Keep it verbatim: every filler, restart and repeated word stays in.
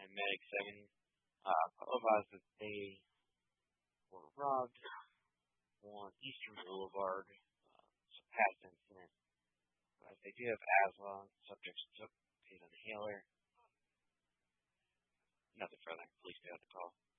and Medic seven uh, advised that they were robbed on Eastern Boulevard. Uh, it's a past incident. But they do have asthma. Subjects took paid on inhaler. Nothing further. Please stay on the call.